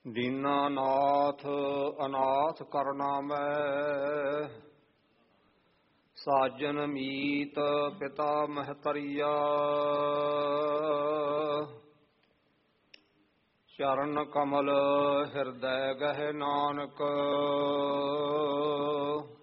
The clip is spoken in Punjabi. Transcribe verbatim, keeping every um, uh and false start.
ਦੀਨਾਨਾਥ ਅਨਾਥ ਕਰਨਾ ਮੈਂ, ਸਾਜਨ ਮੀਤ ਪਿਤਾ ਮਹਤਰੀਆ। ਚਰਨ ਕਮਲ ਹਿਰਦੈ ਗਹਿ ਨਾਨਕ,